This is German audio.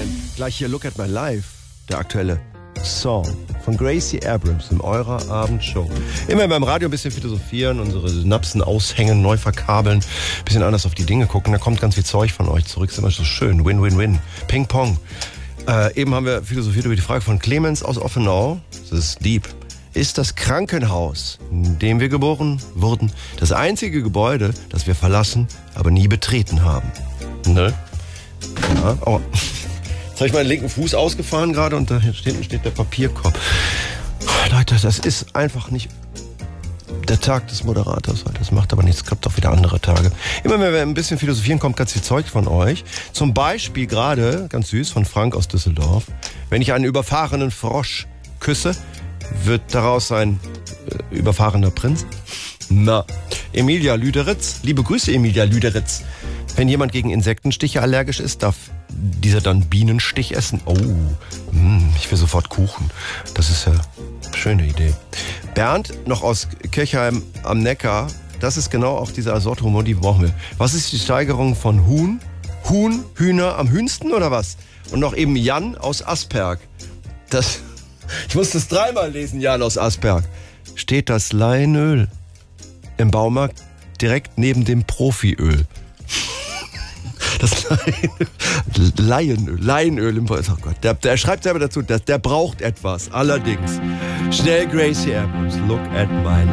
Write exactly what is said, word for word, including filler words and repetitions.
Gleich hier Look at My Life, der aktuelle Song von Gracie Abrams in eurer Abendshow. Immer beim Radio ein bisschen philosophieren, unsere Synapsen aushängen, neu verkabeln, ein bisschen anders auf die Dinge gucken. Da kommt ganz viel Zeug von euch zurück. Ist immer so schön. Win, win, win. Ping pong. Äh, eben haben wir philosophiert über die Frage von Clemens aus Offenau. Das ist deep. Ist das Krankenhaus, in dem wir geboren wurden, das einzige Gebäude, das wir verlassen, aber nie betreten haben? Ne? Ja, oh. Jetzt habe ich meinen linken Fuß ausgefahren gerade und da hinten steht der Papierkorb. Leute, das ist einfach nicht der Tag des Moderators heute. Das macht aber nichts, es gibt auch wieder andere Tage. Immer wenn wir ein bisschen philosophieren, kommt ganz viel Zeug von euch. Zum Beispiel gerade, ganz süß, von Frank aus Düsseldorf. Wenn ich einen überfahrenen Frosch küsse, wird daraus ein äh, überfahrener Prinz? Na, Emilia Lüderitz. Liebe Grüße, Emilia Lüderitz. Wenn jemand gegen Insektenstiche allergisch ist, darf dieser dann Bienenstich essen? Oh, mh, ich will sofort Kuchen. Das ist ja eine schöne Idee. Bernd, noch aus Kirchheim am Neckar. Das ist genau auch dieser Assorthumor, die brauchen wir. Was ist die Steigerung von Huhn? Huhn, Hühner am hühnsten oder was? Und noch eben Jan aus Asperg. Das, ich muss das dreimal lesen, Jan aus Asperg. Steht das Leinöl im Baumarkt direkt neben dem Profiöl. Das Laienöl, Laienöl im oh Gott, der, der schreibt selber dazu, dass der braucht etwas. Allerdings. Schnell Gracie Abrams, Look at My Life.